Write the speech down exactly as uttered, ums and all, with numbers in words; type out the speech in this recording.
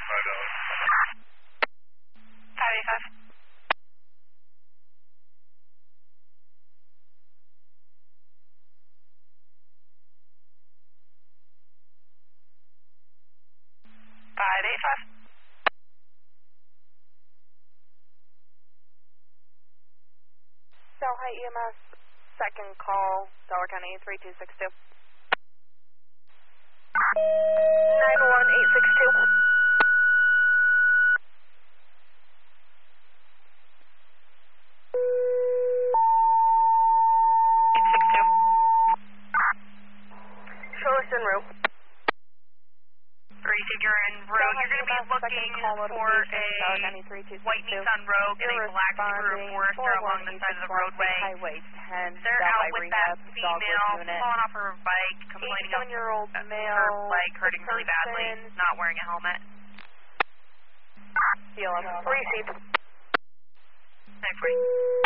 five eighty-five. five eighty-five. Delhi E M S, second call, Delaware County three two six two. nine one eight six two. eight six two. Show us en route. Received, you're en route. You're going to be looking for a white Nissan Rogue and a black Subaru Forester along the side of the roadway. They're out with that female falling off her bike, complaining of her leg hurting really badly, not wearing a helmet. Received. nine forty.